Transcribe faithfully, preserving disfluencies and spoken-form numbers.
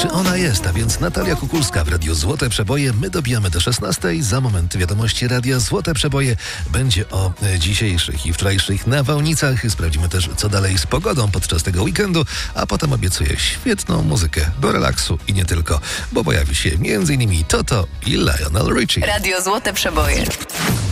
Czy ona jest? A więc Natalia Kukulska w Radiu Złote Przeboje. My dobijamy do szesnastej. Za moment wiadomości Radia Złote Przeboje. Będzie o dzisiejszych i wczorajszych nawałnicach. Sprawdzimy też, co dalej z pogodą podczas tego weekendu, a potem obiecuję świetną muzykę do relaksu i nie tylko, bo pojawi się między innymi Toto i Lionel Richie. Radio Złote Przeboje.